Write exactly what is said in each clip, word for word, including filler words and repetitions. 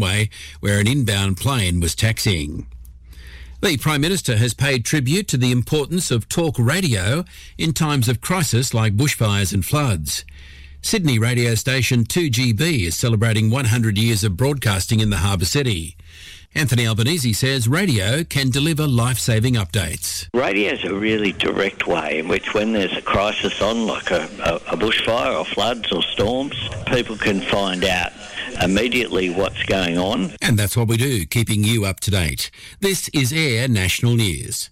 Way, where an inbound plane was taxiing. The Prime Minister has paid tribute to the importance of talk radio in times of crisis like bushfires and floods. Sydney radio station two G B is celebrating one hundred years of broadcasting in the harbour city. Anthony Albanese says radio can deliver life-saving updates. Radio is a really direct way in which when there's a crisis on, like a, a, a bushfire or floods or storms, people can find out immediately what's going on. And that's what we do, keeping you up to date. This is Air National News.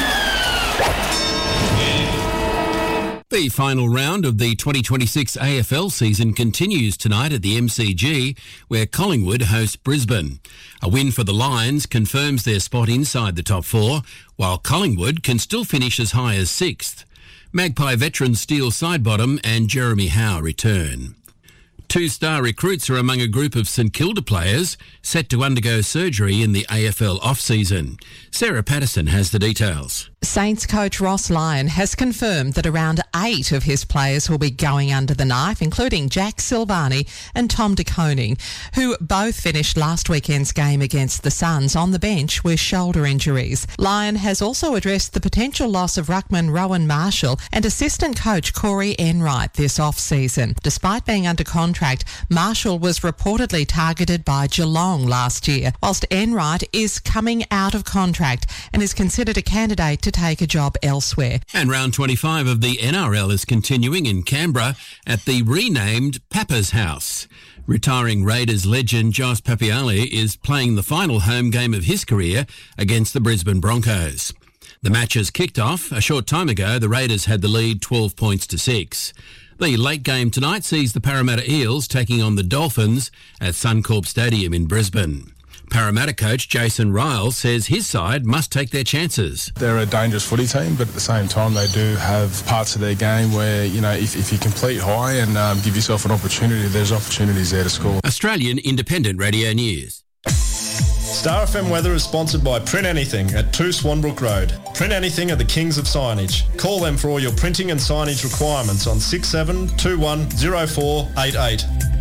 The final round of the twenty twenty-six A F L season continues tonight at the M C G, where Collingwood hosts Brisbane. A win for the Lions confirms their spot inside the top four, while Collingwood can still finish as high as sixth. Magpie veterans Steele Sidebottom and Jeremy Howe return. Two star recruits are among a group of St Kilda players set to undergo surgery in the A F L off-season. Sarah Patterson has the details. Saints coach Ross Lyon has confirmed that around eight of his players will be going under the knife, including Jack Silvani and Tom De Koning, who both finished last weekend's game against the Suns on the bench with shoulder injuries. Lyon has also addressed the potential loss of ruckman Rowan Marshall and assistant coach Corey Enright this off-season. Despite being under contract, Marshall was reportedly targeted by Geelong last year, whilst Enright is coming out of contract and is considered a candidate to take a job elsewhere. And round twenty-five of the N R L is continuing in Canberra at the renamed Papa's House. Retiring Raiders legend Jos Papiali is playing the final home game of his career against the Brisbane Broncos. The match has kicked off. A short time ago, the Raiders had the lead twelve points to six. The late game tonight sees the Parramatta Eels taking on the Dolphins at Suncorp Stadium in Brisbane. Parramatta coach Jason Riles says his side must take their chances. They're a dangerous footy team, but at the same time they do have parts of their game where, you know, if, if you complete high and um, give yourself an opportunity, there's opportunities there to score. Australian Independent Radio News. Star F M weather is sponsored by Print Anything at two Swanbrook Road. Print Anything are the kings of signage. Call them for all your printing and signage requirements on six seven two one zero four eight eight.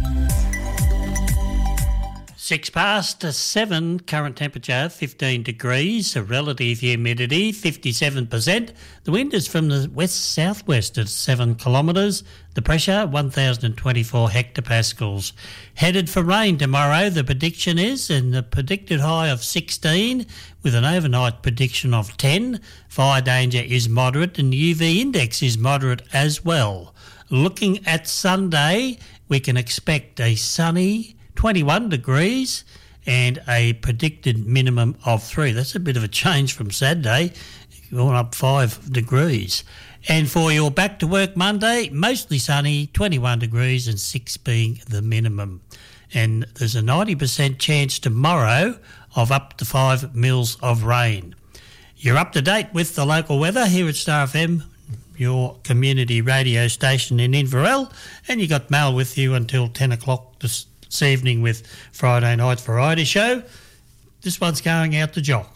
Six past seven, current temperature fifteen degrees, a relative humidity fifty-seven percent. The wind is from the west-southwest at seven kilometres. The pressure one thousand twenty-four hectopascals. Headed for rain tomorrow, the prediction is, and the predicted high of sixteen with an overnight prediction of ten. Fire danger is moderate and the U V index is moderate as well. Looking at Sunday, we can expect a sunny twenty-one degrees and a predicted minimum of three. That's a bit of a change from Saturday, going up five degrees. And for your back to work Monday, mostly sunny, twenty-one degrees and six being the minimum. And there's a ninety percent chance tomorrow of up to five mils of rain. You're up to date with the local weather here at Star F M, your community radio station in Inverell, and you got Mal with you until ten o'clock this This evening with Friday Night Variety Show. This one's going out to Jock.